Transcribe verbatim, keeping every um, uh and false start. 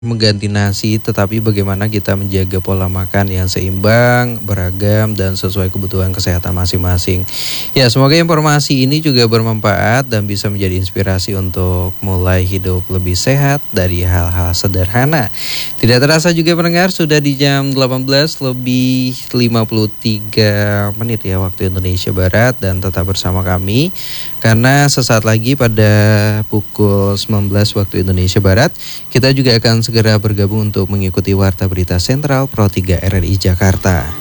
Mengganti nasi, tetapi bagaimana kita menjaga pola makan yang seimbang, beragam, dan sesuai kebutuhan kesehatan masing-masing. Ya, semoga informasi ini juga bermanfaat dan bisa menjadi inspirasi untuk mulai hidup lebih sehat dari hal-hal sederhana. Tidak terasa juga pendengar, sudah di jam delapan belas lebih lima puluh tiga menit ya waktu Indonesia Barat, dan tetap bersama kami karena sesaat lagi pada pukul sembilan belas waktu Indonesia Barat kita juga akan segera bergabung untuk mengikuti Warta Berita Sentral Pro tiga R R I Jakarta.